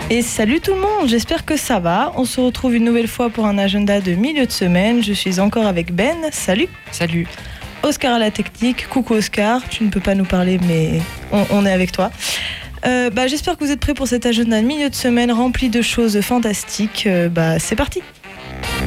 Et salut tout le monde, j'espère que ça va. On se retrouve une nouvelle fois pour un agenda de milieu de semaine. Je suis encore avec Ben, salut. Salut. Oscar à la technique, coucou Oscar, tu ne peux pas nous parler mais on est avec toi. J'espère que vous êtes prêts pour cet agenda de milieu de semaine rempli de choses fantastiques. C'est parti.